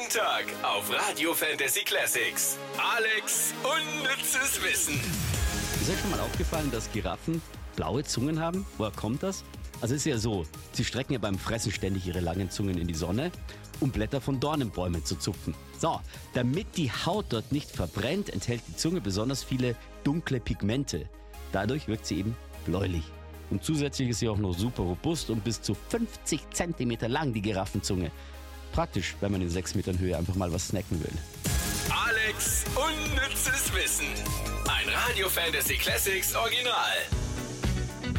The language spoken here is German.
Jeden Tag auf Radio Fantasy Classics. Alex unnützes Wissen. Ist euch schon mal aufgefallen, dass Giraffen blaue Zungen haben? Woher kommt das? Also es ist ja so, sie strecken ja beim Fressen ständig ihre langen Zungen in die Sonne, um Blätter von Dornenbäumen zu zupfen. So, damit die Haut dort nicht verbrennt, enthält die Zunge besonders viele dunkle Pigmente. Dadurch wirkt sie eben bläulich. Und zusätzlich ist sie auch noch super robust und bis zu 50 Zentimeter lang, die Giraffenzunge. Praktisch, wenn man in 6 Metern Höhe einfach mal was snacken will. Alex unnützes Wissen. Ein Radio Fantasy Classics Original.